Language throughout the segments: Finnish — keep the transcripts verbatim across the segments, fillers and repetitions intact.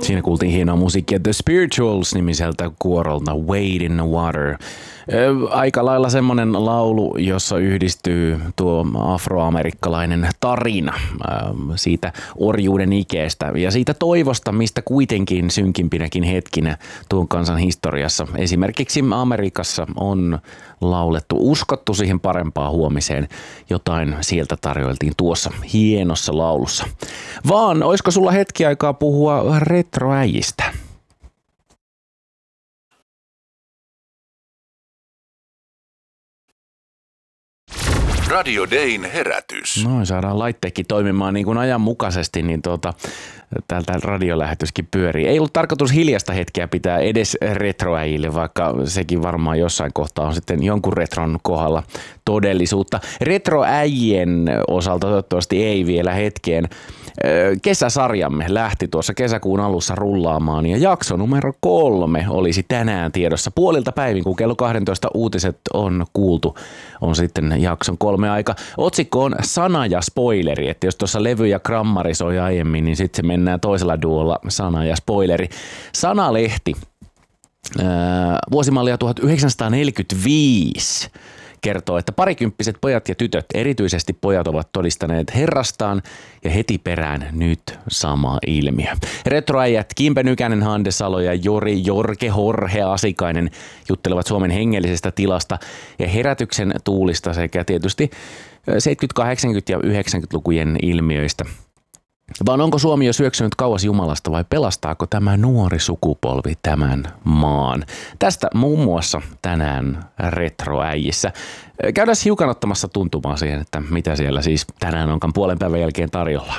Siinä kuultiin hienoa musiikkia The Spirituals -nimiseltä kuorolta Wade in the Water. Aika lailla semmoinen laulu, jossa yhdistyy tuo afroamerikkalainen tarina siitä orjuuden ikeestä ja siitä toivosta, mistä kuitenkin synkimpinäkin hetkinä tuon kansan historiassa. Esimerkiksi Amerikassa on laulettu, uskottu siihen parempaan huomiseen. Jotain sieltä tarjoiltiin tuossa hienossa laulussa. Vaan olisiko sulla hetki aikaa puhua retroäijistä? Radio Dayn herätys. Noin, saadaan laitteekin toimimaan niin kuin ajanmukaisesti, niin tuota, täältä radiolähetyskin pyörii. Ei ollut tarkoitus hiljasta hetkeä pitää edes retroäjille, vaikka sekin varmaan jossain kohtaa on sitten jonkun retron kohdalla todellisuutta. Retroäjien osalta toivottavasti ei vielä hetkeen. Kesäsarjamme lähti tuossa kesäkuun alussa rullaamaan ja jakso numero kolme olisi tänään tiedossa. Puolilta päivin, kun kello kaksitoista uutiset on kuultu, on sitten jakson kolme aika. Otsikko on sana ja spoileri, että jos tuossa levy ja grammari soi aiemmin, niin sitten se mennään toisella duolla sana ja spoileri. Sanalehti, vuosimallia tuhatyhdeksänsataaneljäkymmentäviisi. Kertoo, että parikymppiset pojat ja tytöt, erityisesti pojat, ovat todistaneet herrastaan ja heti perään nyt sama ilmiö. Retroäijät Kimpe Nykänen, Hande Salo ja Jori Jorge Horhe Asikainen juttelevat Suomen hengellisestä tilasta ja herätyksen tuulista sekä tietysti seitsemänkymmentä-, kahdeksankymmentä- ja yhdeksänkymmentälukujen ilmiöistä. Vaan onko Suomi jo syöksynyt kauas Jumalasta vai pelastaako tämä nuori sukupolvi tämän maan? Tästä muun muassa tänään retroäijissä. Käydään hiukan ottamassa tuntumaa siihen, että mitä siellä siis tänään onkaan puolen päivän jälkeen tarjolla.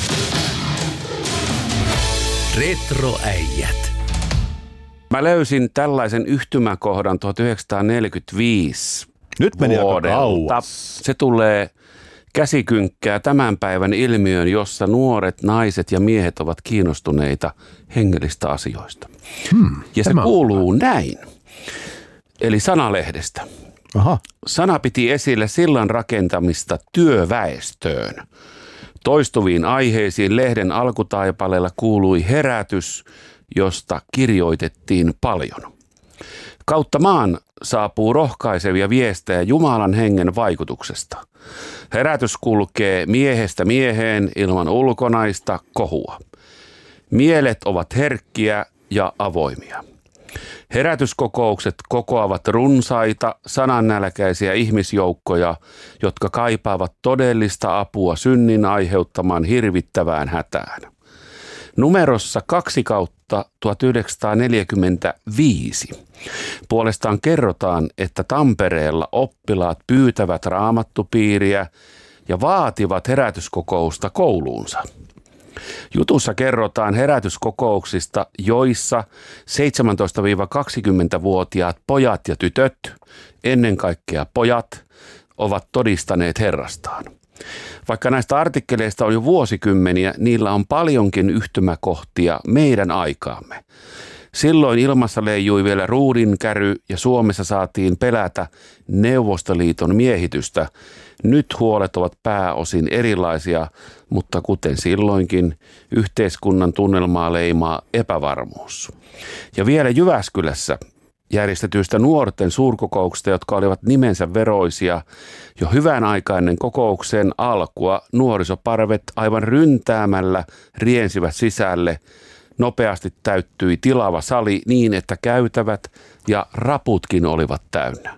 Retroäijät. Mä löysin tällaisen yhtymäkohdan tuhatyhdeksänsataaneljäkymmentäviisi Nyt meni vuodelta. aika kauas. Se tulee käsikynkkää tämän päivän ilmiön, jossa nuoret naiset ja miehet ovat kiinnostuneita hengellistä asioista. Hmm, ja se kuuluu on näin. Eli Sanalehdestä. Aha. Sana piti esille sillan rakentamista työväestöön. Toistuviin aiheisiin lehden alkutaipaleella kuului herätys, josta kirjoitettiin paljon. Kautta maan saapuu rohkaisevia viestejä Jumalan hengen vaikutuksesta. Herätys kulkee miehestä mieheen ilman ulkonaista kohua. Mielet ovat herkkiä ja avoimia. Herätyskokoukset kokoavat runsaita, sanannälkäisiä ihmisjoukkoja, jotka kaipaavat todellista apua synnin aiheuttamaan hirvittävään hätään. Numerossa kaksi kautta tuhatyhdeksänsataaneljäkymmentäviisi puolestaan kerrotaan, että Tampereella oppilaat pyytävät raamattupiiriä ja vaativat herätyskokousta kouluunsa. Jutussa kerrotaan herätyskokouksista, joissa seitsemäntoista–kaksikymmentävuotiaat pojat ja tytöt, ennen kaikkea pojat, ovat todistaneet Herrastaan. Vaikka näistä artikkeleista on jo vuosikymmeniä, niillä on paljonkin yhtymäkohtia meidän aikaamme. Silloin ilmassa leijui vielä ruudinkäry ja Suomessa saatiin pelätä Neuvostoliiton miehitystä. Nyt huolet ovat pääosin erilaisia, mutta kuten silloinkin, yhteiskunnan tunnelmaa leimaa epävarmuus. Ja vielä Jyväskylässä järjestetyistä nuorten suurkokouksista, jotka olivat nimensä veroisia, jo hyvän aikainen kokouksen alkua nuorisoparvet aivan ryntäämällä riensivät sisälle. Nopeasti täyttyi tilava sali niin, että käytävät ja raputkin olivat täynnä.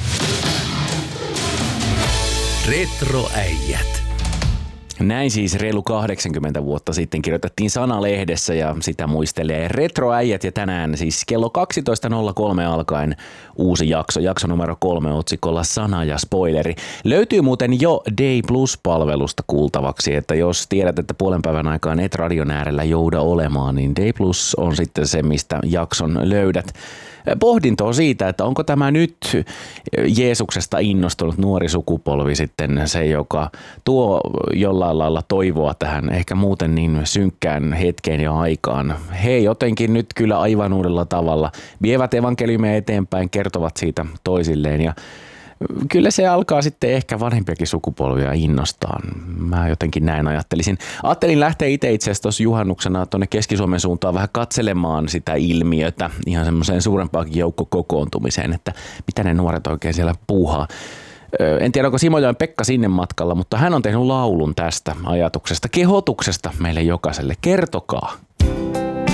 Retroäijät. Näin siis reilu kahdeksankymmentä vuotta sitten kirjoitettiin Sanalehdessä ja sitä muistelee Retroäijät ja tänään siis kello kaksitoista nolla kolme alkaen uusi jakso, jakso numero kolme otsikolla Sana ja spoileri. Löytyy muuten jo Day Plus-palvelusta kuultavaksi, että jos tiedät, että puolen päivän aikaan et radion äärellä jouda olemaan, niin Day Plus on sitten se, mistä jakson löydät. Pohdintoa siitä, että onko tämä nyt Jeesuksesta innostunut nuori sukupolvi sitten se, joka tuo jollain lailla toivoa tähän ehkä muuten niin synkkään hetkeen ja aikaan. He jotenkin nyt kyllä aivan uudella tavalla vievät evankeliumia eteenpäin, kertovat siitä toisilleen ja kyllä se alkaa sitten ehkä vanhempiakin sukupolvia innostaa. Mä jotenkin näin ajattelisin. Ajattelin lähteä itse itse asiassa tuossa juhannuksena tuonne Keski-Suomen suuntaan vähän katselemaan sitä ilmiötä ihan semmoiseen suurempaakin joukkokokoontumiseen, että mitä ne nuoret oikein siellä puuhaa. En tiedä, onko Simojoen Pekka sinne matkalla, mutta hän on tehnyt laulun tästä ajatuksesta, kehotuksesta meille jokaiselle. Kertokaa,